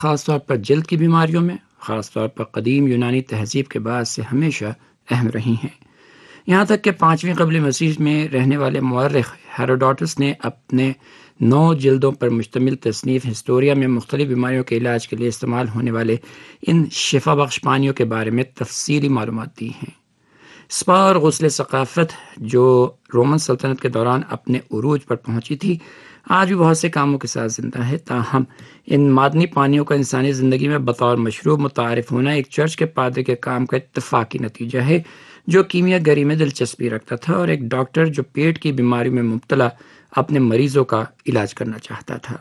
خاص طور پر جلد کی بیماریوں میں، خاص طور پر قدیم یونانی تہذیب کے بعد سے ہمیشہ اہم رہی ہیں۔ یہاں تک کہ 5ویں قبل مسیح میں رہنے والے مورخ ہیروڈوٹس نے اپنے 9 جلدوں پر مشتمل تصنیف ہسٹوریا میں مختلف بیماریوں کے علاج کے لیے استعمال ہونے والے ان شفا بخش پانیوں کے بارے میں تفصیلی معلومات دی ہیں۔ سپا اور غسل ثقافت جو رومن سلطنت کے دوران اپنے عروج پر پہنچی تھی، آج بھی بہت سے کاموں کے ساتھ زندہ ہے۔ تاہم ان معدنی پانیوں کا انسانی زندگی میں بطور مشروب متعارف ہونا ایک چرچ کے پادری کے کام کا اتفاقی نتیجہ ہے، جو کیمیا گری میں دلچسپی رکھتا تھا اور ایک ڈاکٹر جو پیٹ کی بیماری میں مبتلا اپنے مریضوں کا علاج کرنا چاہتا تھا۔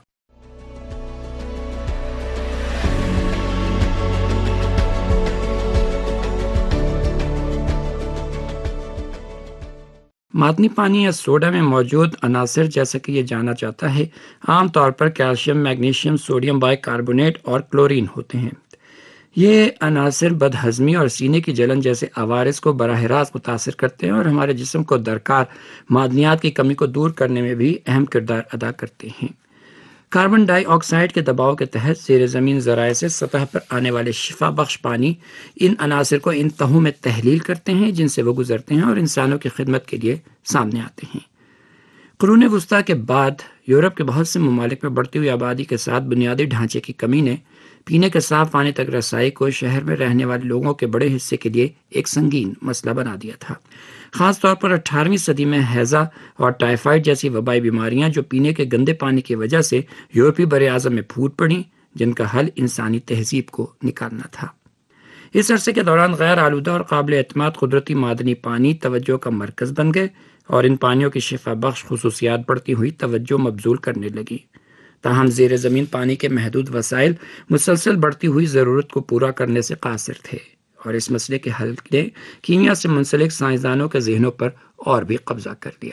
معدنی پانی یا سوڈا میں موجود عناصر، جیسا کہ یہ جانا جاتا ہے، عام طور پر calcium, magnesium, sodium by carbonate اور کلورین ہوتے ہیں۔ یہ عناصر بد ہضمی اور سینے کی جلن جیسے عوارض کو براہ راست متاثر کرتے ہیں اور ہمارے جسم کو درکار معدنیات کی کمی کو دور کرنے میں بھی اہم کردار ادا کرتے ہیں۔ کاربن ڈائی آکسائڈ کے دباؤ کے تحت زیر زمین ذرائع سے سطح پر آنے والے شفا بخش پانی ان عناصر کو ان تہوں میں تحلیل کرتے ہیں جن سے وہ گزرتے ہیں اور انسانوں کی خدمت کے لیے سامنے آتے ہیں۔ قرون وسطیٰ کے بعد یورپ کے بہت سے ممالک میں بڑھتی ہوئی آبادی کے ساتھ بنیادی ڈھانچے کی کمی نے پینے کے صاف پانی تک رسائی کو شہر میں رہنے والے لوگوں کے بڑے حصے کے لیے ایک سنگین مسئلہ بنا دیا تھا۔ خاص طور پر 18ویں صدی میں ہیضہ اور ٹائیفائڈ جیسی وبائی بیماریاں جو پینے کے گندے پانی کی وجہ سے یورپی بر اعظم میں پھوٹ پڑیں، جن کا حل انسانی تہذیب کو نکالنا تھا۔ اس عرصے کے دوران غیر آلودہ اور قابل اعتماد قدرتی معدنی پانی توجہ کا مرکز بن گئے اور ان پانیوں کی شفا بخش خصوصیات بڑھتی ہوئی توجہ مبذول کرنے لگی۔ تاہم زیر زمین پانی کے محدود وسائل مسلسل بڑھتی ہوئی ضرورت کو پورا کرنے سے قاصر تھے اور اس مسئلے کے حل نے کیمیا سے منسلک سائنسدانوں کے ذہنوں پر اور بھی قبضہ کر لیا۔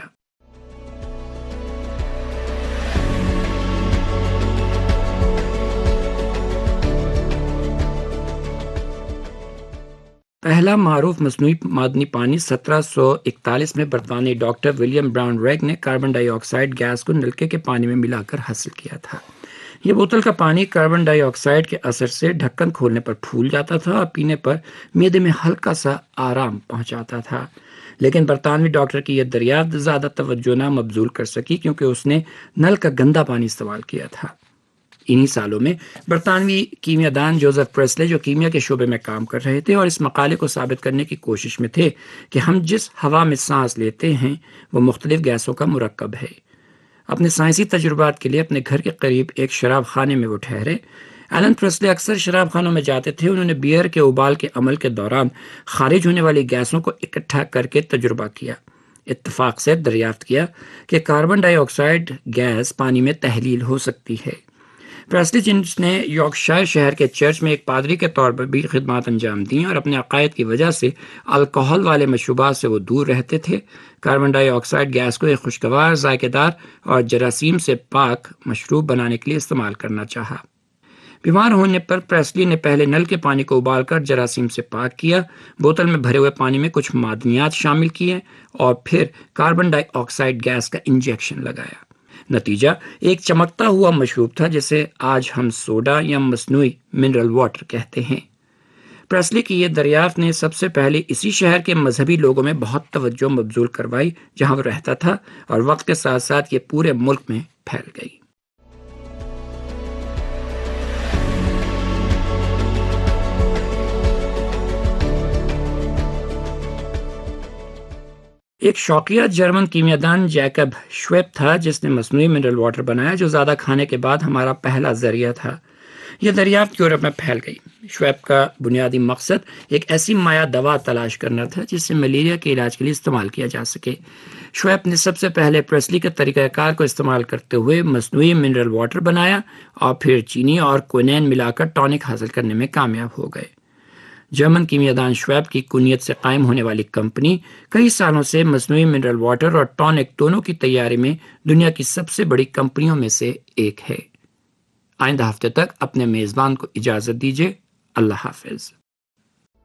پہلا معروف مصنوعی معدنی پانی 1741 میں برطانوی ڈاکٹر ولیم براؤن ریگ نے کاربن ڈائی آکسائڈ گیس کو نلکے کے پانی میں ملا کر حاصل کیا تھا۔ یہ بوتل کا پانی کاربن ڈائی آکسائڈ کے اثر سے ڈھکن کھولنے پر پھول جاتا تھا اور پینے پر معدے میں ہلکا سا آرام پہنچاتا تھا۔ لیکن برطانوی ڈاکٹر کی یہ دریافت زیادہ توجہ نہ مبذول کر سکی کیونکہ اس نے نل کا گندا پانی استعمال کیا تھا۔ انہی سالوں میں برطانوی کیمیا دان جوزف پریسلے جو کیمیا کے شعبے میں کام کر رہے تھے اور اس مقالے کو ثابت کرنے کی کوشش میں تھے کہ ہم جس ہوا میں سانس لیتے ہیں وہ مختلف گیسوں کا مرکب ہے، اپنے سائنسی تجربات کے لیے اپنے گھر کے قریب ایک شراب خانے میں وہ ٹھہرے۔ ایلن پریسلے اکثر شراب خانوں میں جاتے تھے۔ انہوں نے بیئر کے ابال کے عمل کے دوران خارج ہونے والی گیسوں کو اکٹھا کر کے تجربہ کیا۔ اتفاق سے دریافت کیا کہ کاربن ڈائی آکسائڈ گیس پانی میں تحلیل ہو سکتی ہے۔ پریسلی جس نے یارکشائر شہر کے چرچ میں ایک پادری کے طور پر بھی خدمات انجام دیں اور اپنے عقائد کی وجہ سے الکحل والے مشروبات سے وہ دور رہتے تھے، کاربن ڈائی آکسائڈ گیس کو ایک خوشگوار، ذائقہ دار اور جراثیم سے پاک مشروب بنانے کے لیے استعمال کرنا چاہا۔ بیمار ہونے پر پریسلی نے پہلے نل کے پانی کو ابال کر جراثیم سے پاک کیا، بوتل میں بھرے ہوئے پانی میں کچھ معدنیات شامل کیے اور پھر کاربن ڈائی آکسائڈ گیس کا انجیکشن لگایا۔ نتیجہ ایک چمکتا ہوا مشروب تھا جسے آج ہم سوڈا یا مصنوعی منرل واٹر کہتے ہیں۔ پریسلی کی یہ دریافت نے سب سے پہلے اسی شہر کے مذہبی لوگوں میں بہت توجہ مبذول کروائی جہاں وہ رہتا تھا، اور وقت کے ساتھ ساتھ یہ پورے ملک میں پھیل گئی۔ ایک شوقیہ جرمن کیمیا دان جیکب شویب تھا جس نے مصنوعی منرل واٹر بنایا جو زیادہ کھانے کے بعد ہمارا پہلا ذریعہ تھا۔ یہ دریافت یورپ میں پھیل گئی۔ شویب کا بنیادی مقصد ایک ایسی مایا دوا تلاش کرنا تھا جس سے ملیریا کے علاج کے لیے استعمال کیا جا سکے۔ شویب نے سب سے پہلے پریسلی کے طریقہ کار کو استعمال کرتے ہوئے مصنوعی منرل واٹر بنایا اور پھر چینی اور کوئنین ملا کر ٹونک حاصل کرنے میں کامیاب ہو گئے۔ جرمن کیمیا دان شویب کی کنیت سے قائم ہونے والی کمپنی کئی سالوں سے مصنوعی منرل واٹر اور ٹونک دونوں کی تیاری میں دنیا کی سب سے بڑی کمپنیوں میں سے ایک ہے۔ آئندہ ہفتے تک اپنے میزبان کو اجازت دیجیے۔ اللہ حافظ۔